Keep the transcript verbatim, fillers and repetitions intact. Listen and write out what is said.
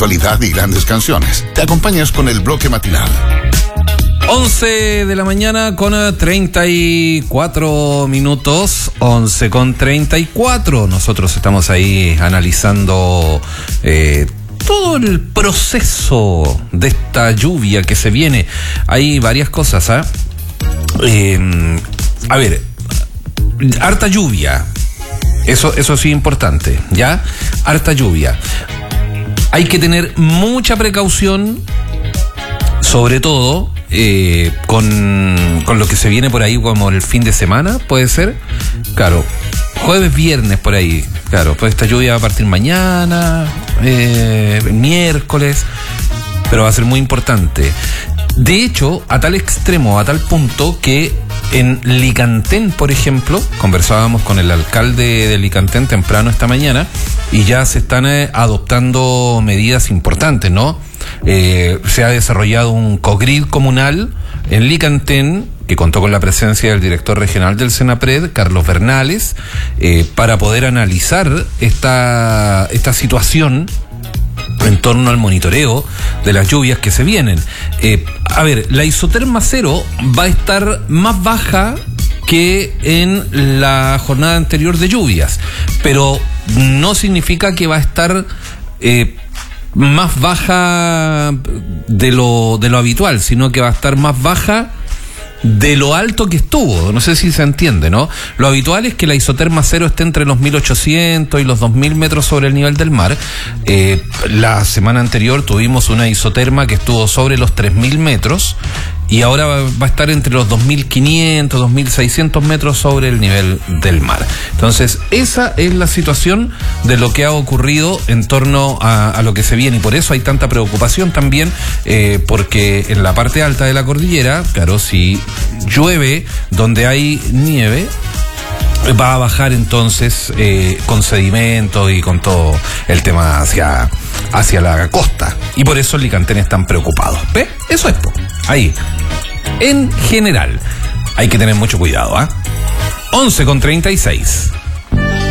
actualidad y grandes canciones. Te acompañas con el bloque matinal. once de la mañana con treinta y cuatro minutos, once con treinta y cuatro. Nosotros estamos ahí analizando eh, todo el proceso de esta lluvia que se viene. Hay varias cosas, ¿ah? ¿eh? Eh, a ver, harta lluvia. Eso, eso sí es importante, ¿ya? Harta lluvia. Hay que tener mucha precaución, sobre todo Eh, con, con lo que se viene por ahí como el fin de semana, puede ser, claro, jueves, viernes por ahí, claro, pues esta lluvia va a partir mañana, eh, miércoles, pero va a ser muy importante. De hecho, a tal extremo, a tal punto que en Licantén, por ejemplo, conversábamos con el alcalde de Licantén temprano esta mañana y ya se están eh, adoptando medidas importantes, ¿no? Eh, se ha desarrollado un cogrid comunal en Licantén que contó con la presencia del director regional del Senapred, Carlos Bernales, eh, para poder analizar esta, esta situación en torno al monitoreo de las lluvias que se vienen. Eh, a ver, la isoterma cero va a estar más baja que en la jornada anterior de lluvias, pero no significa que va a estar eh, más baja de lo, de lo habitual, sino que va a estar más baja de lo alto que estuvo. No sé si se entiende, ¿no? Lo habitual es que la isoterma cero esté entre los mil ochocientos y los dos mil metros sobre el nivel del mar. Eh, la semana anterior tuvimos una isoterma que estuvo sobre los tres mil metros y ahora va, va a estar entre los dos mil quinientos, dos mil seiscientos metros sobre el nivel del mar. Entonces, esa es la situación de lo que ha ocurrido en torno a, a lo que se viene, y por eso hay tanta preocupación también, eh, porque en la parte alta de la cordillera, claro, si llueve donde hay nieve, va a bajar entonces eh, con sedimentos y con todo el tema hacia, hacia la costa. Y por eso el Licantén están preocupados. ¿Ve? Eso es, po. Ahí. En general, hay que tener mucho cuidado, ¿ah? ¿eh? once con treinta y seis.